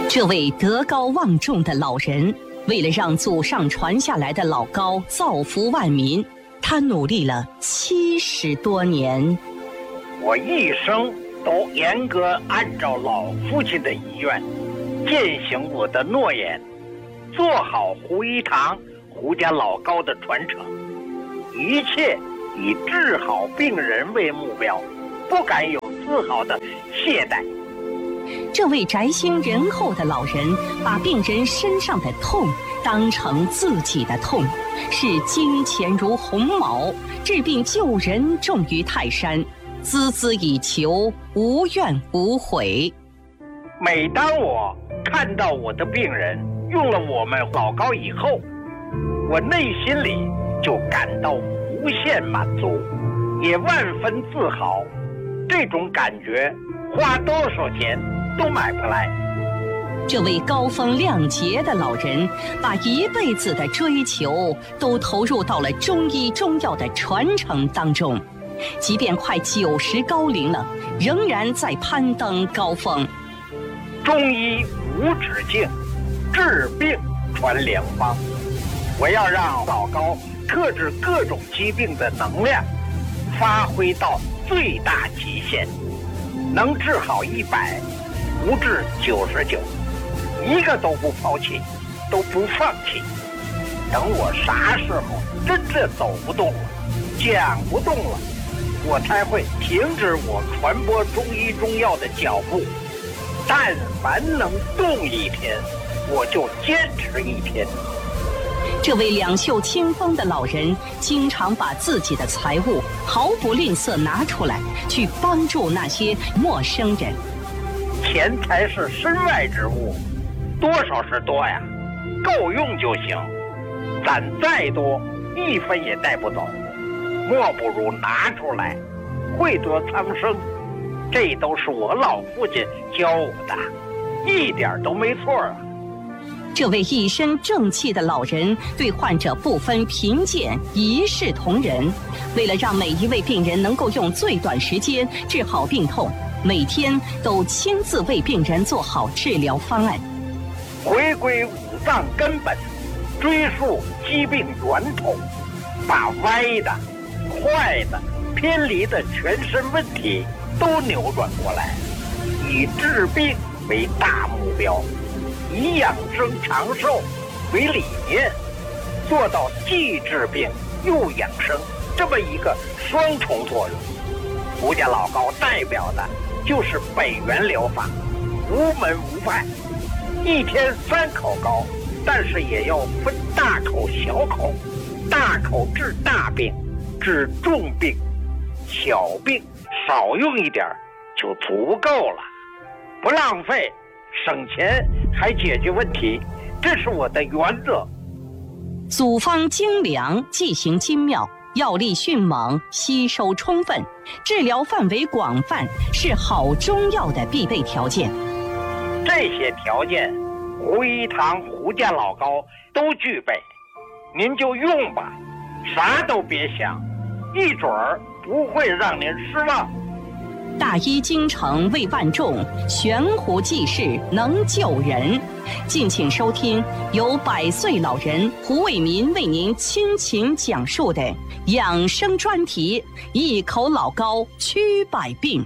这位德高望重的老人，为了让祖上传下来的老高造福万民，他努力了70多年。 我一生都严格按照老父亲的遗愿，践行我的诺言，做好胡一堂胡家老高的传承，一切以治好病人为目标，不敢有丝毫的懈怠。 这位宅心仁厚的老人，把病人身上的痛当成自己的痛，视金钱如鸿毛，治病救人重于泰山，孜孜以求，无怨无悔。 每当我看到我的病人用了我们老高以后，我内心里就感到无限满足，也万分自豪。这种感觉花多少钱都买不来。 这位高风亮节的老人，把一辈子的追求都投入到了中医中药的传承当中，即便快90高龄了，仍然在攀登高峰。 中医无止境，治病传良方。我要让老高克制各种疾病的能量发挥到最大极限，能治好100，不治99，一个都不抛弃，都不放弃。等我啥时候真正走不动了，讲不动了，我才会停止我传播中医中药的脚步。但凡能动一天，我就坚持一天。 这位两袖清风的老人，经常把自己的财物毫不吝啬拿出来，去帮助那些陌生人。 钱财是身外之物，多少是多呀，够用就行。攒再多，1分也带不走，莫不如拿出来，惠泽苍生。这都是我老父亲教我的，一点都没错啊。 这位一身正气的老人，对患者不分贫贱，一视同仁。为了让每一位病人能够用最短时间治好病痛，每天都亲自为病人做好治疗方案。 回归五脏根本，追溯疾病源头，把歪的、坏的、偏离的全身问题都扭转过来，以治病为大目标，以养生长寿为理念，做到既治病又养生这么一个双重作用。胡家老高代表的就是北元疗法，无门无派，一天3口膏，但是也要分大口小口，大口治大病，治重病，小病少用一点就足够了，不浪费，省钱还解决问题，这是我的原则。 组方精良，剂型精妙，药力迅猛，吸收充分，治疗范围广泛，是好中药的必备条件。 这些条件，胡一堂胡家老高都具备，您就用吧，啥都别想，一准儿不会让您失望。 大医精诚为万众，悬壶济世能救人。敬请收听由100岁老人胡卫民为您倾情讲述的养生专题，一口老高驱百病。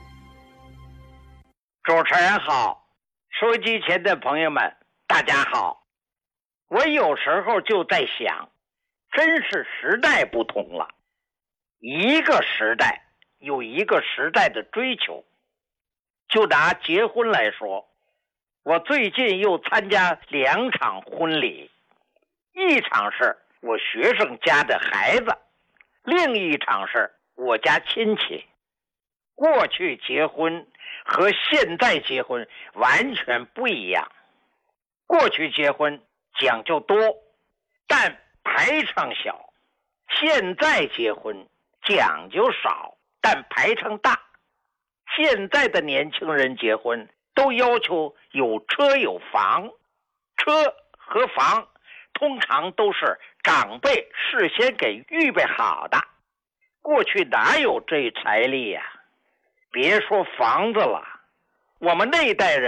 主持人好，收机前的朋友们大家好。我有时候就在想，真是时代不同了，一个时代有一个时代的追求。就拿结婚来说，我最近又参加2场婚礼，一场是我学生家的孩子，另一场是我家亲戚。过去结婚和现在结婚完全不一样，过去结婚讲究多，但排场小；现在结婚讲究少，但排场大。现在的年轻人结婚都要求有车有房，车和房通常都是长辈事先给预备好的，过去哪有这财力呀？别说房子了，我们那代人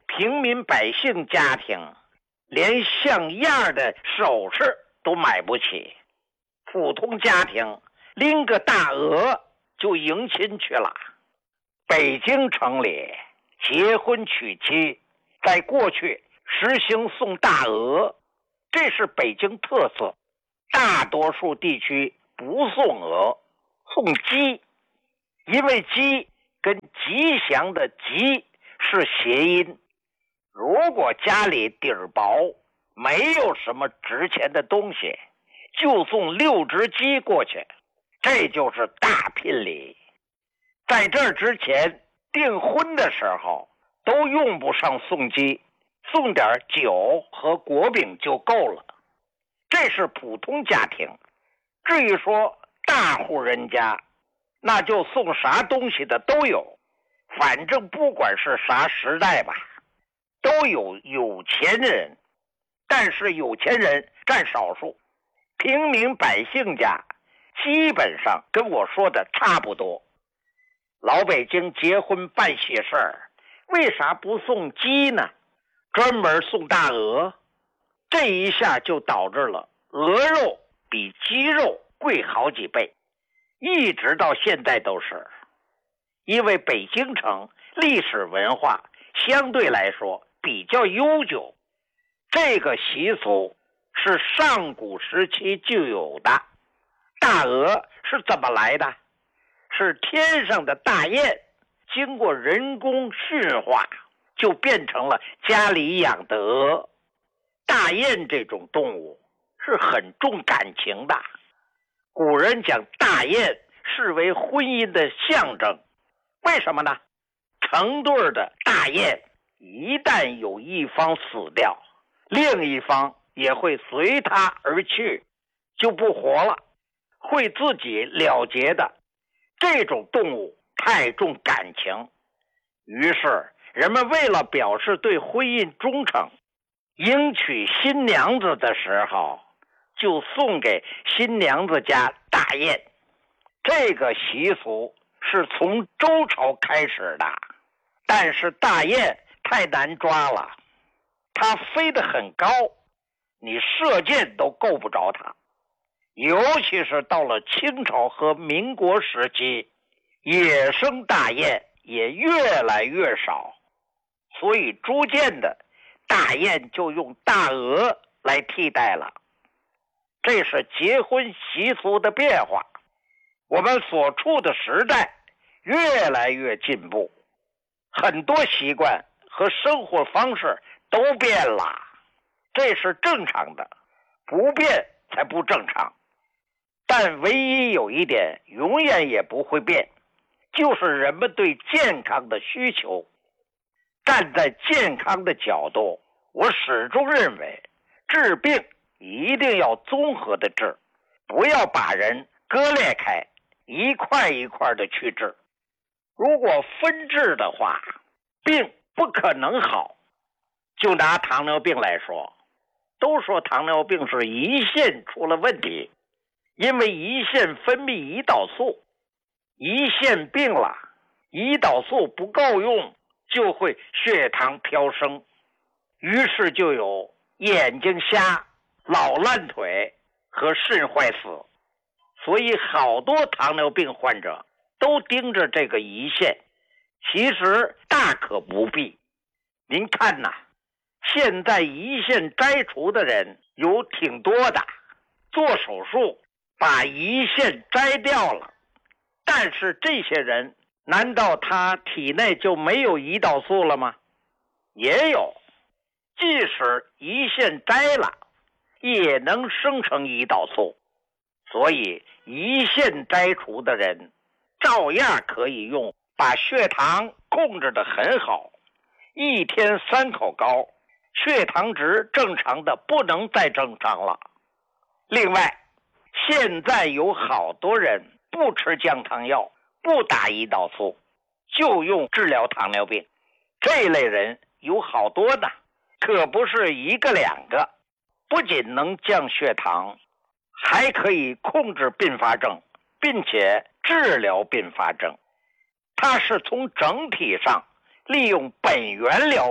平民百姓家庭连像样的首饰都买不起，普通家庭拎个大鹅就迎亲去了。北京城里结婚娶妻在过去实行送大鹅，这是北京特色。大多数地区不送鹅，送鸡，因为鸡跟吉祥的吉是谐音。如果家里底儿薄，没有什么值钱的东西，就送6只鸡过去，这就是大聘礼。在这之前订婚的时候都用不上送鸡，送点酒和果饼就够了。这是普通家庭。至于说大户人家，那就送啥东西的都有，反正不管是啥时代吧，都有有钱人，但是有钱人占少数，平民百姓家基本上跟我说的差不多。老北京结婚办喜事儿，为啥不送鸡呢？专门送大鹅，这一下就导致了鹅肉比鸡肉贵好几倍，一直到现在都是。因为北京城历史文化相对来说比较悠久，这个习俗是上古时期就有的。大鹅是怎么来的？是天上的大雁经过人工驯化，就变成了家里养的鹅。大雁这种动物是很重感情的，古人将大雁视为婚姻的象征。为什么呢？成对的大雁一旦有一方死掉，另一方也会随他而去，就不活了，会自己了结的。这种动物太重感情，于是人们为了表示对婚姻忠诚，迎娶新娘子的时候就送给新娘子家大雁。这个习俗是从周朝开始的，但是大雁太难抓了，它飞得很高，你射箭都够不着它。尤其是到了清朝和民国时期，野生大雁也越来越少，所以逐渐的大雁就用大鹅来替代了。这是结婚习俗的变化。我们所处的时代越来越进步，很多习惯和生活方式都变了，这是正常的，不变才不正常。但唯一有一点永远也不会变，就是人们对健康的需求。站在健康的角度，我始终认为治病一定要综合的治，不要把人割裂开，一块一块的去治。如果分治的话，病不可能好。就拿糖尿病来说，都说糖尿病是胰腺出了问题，因为胰腺分泌胰岛素，胰腺病了，胰岛素不够用，就会血糖飙升，于是就有眼睛瞎、老烂腿和肾坏死。所以好多糖尿病患者都盯着这个胰腺，其实大可不必。您看呐，现在胰腺摘除的人有挺多的，做手术把胰腺摘掉了，但是这些人难道他体内就没有胰岛素了吗？也有，即使胰腺摘了，也能生成胰岛素。所以胰腺摘除的人照样可以用，把血糖控制得很好，一天3口高，血糖值正常的不能再正常了。另外，现在有好多人不吃降糖药，不打胰岛素，就用治疗糖尿病。这类人有好多呢，可不是一个两个，不仅能降血糖，还可以控制并发症，并且治疗并发症。它是从整体上利用本源疗法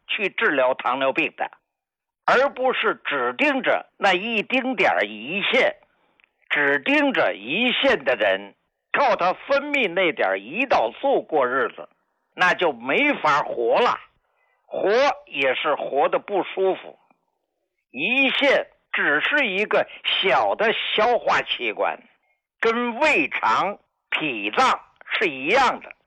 去治疗糖尿病的，而不是只盯着那一丁点胰腺，只盯着胰腺的人，靠他分泌那点胰岛素过日子，那就没法活了，活也是活得不舒服。胰腺只是一个小的消化器官，跟胃肠、脾脏是一样的。